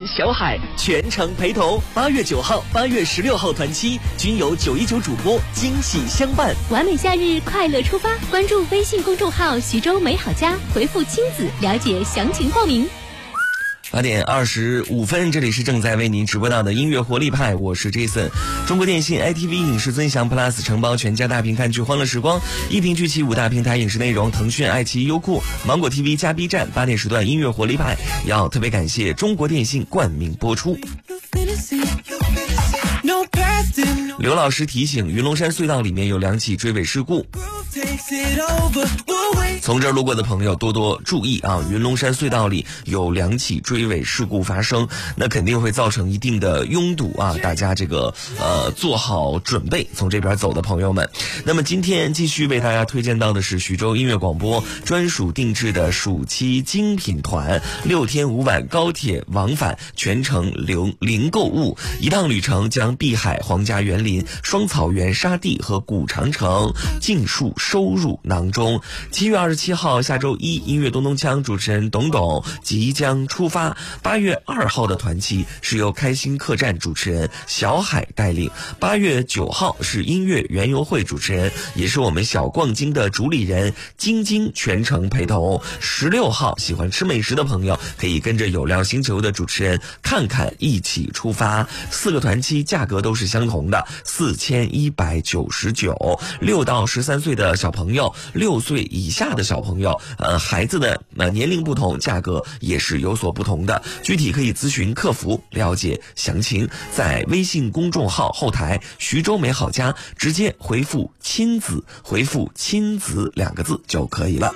小海全程陪同。8月9号、8月16号团期均有919主播惊喜相伴。 完美夏日，快乐出发！关注微信公众号徐州美好家，回复亲子了解详情报名。 8点25分，这里是正在为您直播到的音乐活力派，我是 Jason。中国电信 ITV 影视尊享 Plus 承包全家大屏看剧欢乐时光，一屏聚齐5大平台影视内容，腾讯、爱奇艺、优酷、芒果 TV 加 B 站。8点时段音乐活力派，要特别感谢中国电信冠名播出。刘老师提醒，云龙山隧道里面有2起追尾事故，从这儿路过的朋友多多注意啊！云龙山隧道里有2起追尾事故发生，那肯定会造成一定的拥堵啊！大家这个做好准备，从这边走的朋友们。那么今天继续为大家推荐到的是徐州音乐广播专属定制的暑期精品团，6天5晚高铁往返，全程零购物，一趟旅程将碧海、皇家园林、双草原、沙地和古长城尽数收入囊中。7月27号下周一，音乐咚咚锵主持人董董即将出发。8月2号的团期是由开心客栈主持人小海带领。8月9号是音乐园游会主持人，也是我们小逛京的主理人晶晶全程陪同。16号喜欢吃美食的朋友可以跟着有料星球的主持人看看一起出发。4个团期价格都是相同的，4199。6到13岁的小朋友，6岁以下的小朋友，孩子的年龄不同，价格也是有所不同的。具体可以咨询客服了解详情，在微信公众号后台徐州美好家直接回复亲子2个字就可以了。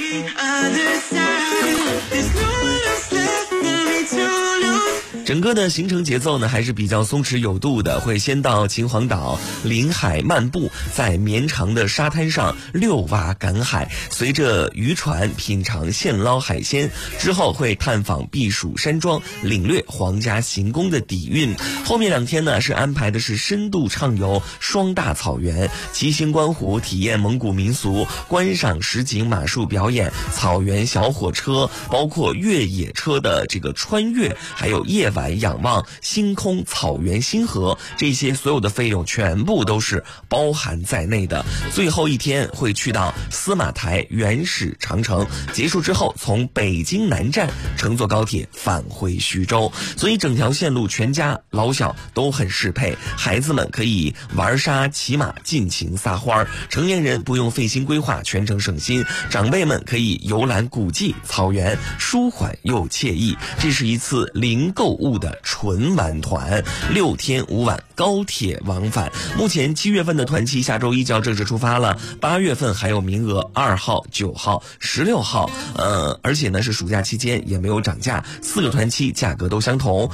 整个的行程节奏呢还是比较松弛有度的，会先到秦皇岛临海漫步，在绵长的沙滩上遛娃赶海，随着渔船品尝现捞海鲜，之后会探访避暑山庄，领略皇家行宫的底蕴。后面2天呢是安排的是深度畅游双大草原，骑行观湖，体验蒙古民俗，观赏实景马术表演，草原小火车，包括越野车的这个穿越，还有夜晚仰望星空草原星河，这些所有的费用全部都是包含在内的。最后1天会去到司马台原始长城，结束之后从北京南站乘坐高铁返回徐州，所以整条线路全家老小都很适配。孩子们可以玩沙骑马尽情撒欢，成年人不用费心规划，全程省心，长辈们可以游览古迹草原，舒缓又惬意。这是一次零购物的纯玩团，6天5晚高铁往返。目前7月份的团期下周一就要正式出发了，8月份还有名额，2号、9号、16号，而且呢是暑假期间也没有涨价，4个团期价格都相同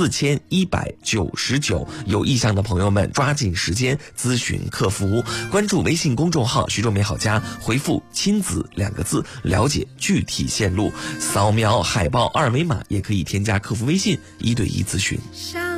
，4199。有意向的朋友们抓紧时间咨询客服，关注微信公众号徐州美好家，回复亲子2个字了解具体线路，扫描海报2维码也可以添加客服微信1对1咨询。